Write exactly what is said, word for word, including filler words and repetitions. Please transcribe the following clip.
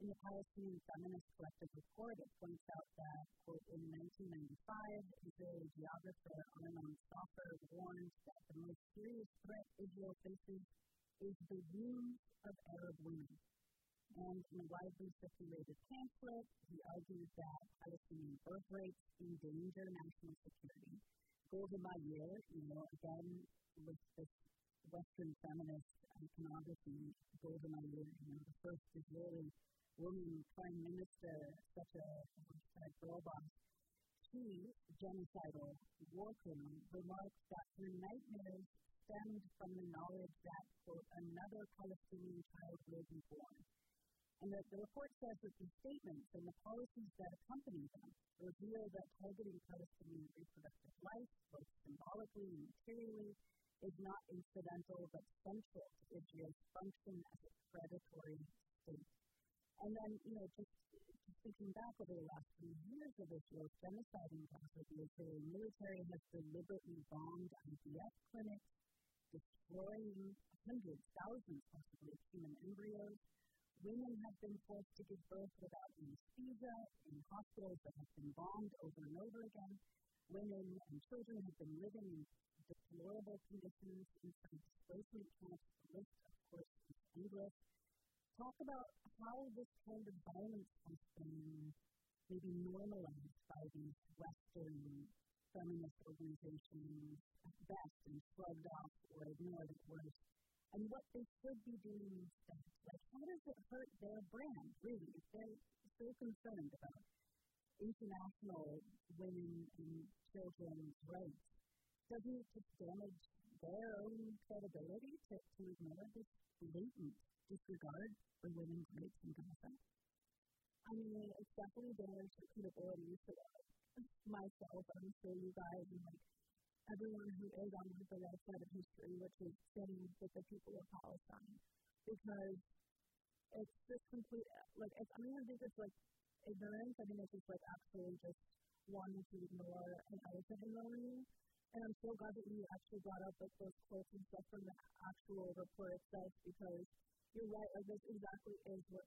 the Palestinian Feminist Collective report, it points out that, quote, in nineteen ninety-five, Israeli geographer Arnon Sofer warned that the most serious threat Israel faces is the wombs of Arab women. And in a widely circulated pamphlet, he argues that Palestinian birth rates endanger national security. Golda Meir, you know, again, with this Western feminist iconography, Golda Meir, you know, the first Israeli woman prime minister, such a hashtag girl boss, she, genocidal war criminal, remarked that her nightmares stemmed from the knowledge that, quote, another Palestinian child will be born. And the, the report says that the statements and the policies that accompany them reveal that targeting Palestinian reproductive life, both symbolically and materially, is not incidental but central to Israel's function as a predatory state. And then, you know, just, just thinking back over the last few years of Israel's genocide in Gaza, the Israeli military has deliberately bombed I V F clinics, destroying hundreds, thousands possibly, of human embryos. Women have been forced to give birth without anesthesia in hospitals that have been bombed over and over again. Women and children have been living in deplorable conditions inside displacement camps. The list, of course, is endless. Talk about how this kind of violence has been maybe normalized by these Western feminist organizations at best and shrugged off or ignored at worst. And what they should be doing instead. Like, how does it hurt their brand, really, if they're so concerned about international women and children's rights? Doesn't it just damage their own credibility to, to ignore this blatant disregard for women's rights in Gaza? I mean, it's definitely damaged the credibility for myself, I'm sure you guys, and like, everyone who is on the right side of history, which is standing with the people of Palestine, because it's just complete, like, it's, I don't even think it's, like, ignorance. I think it's just, like, actually just wanting to ignore an elephant in the room. And I'm so glad that you actually brought up, like, those quotes and stuff from the actual report itself, because you're right, like, this exactly is what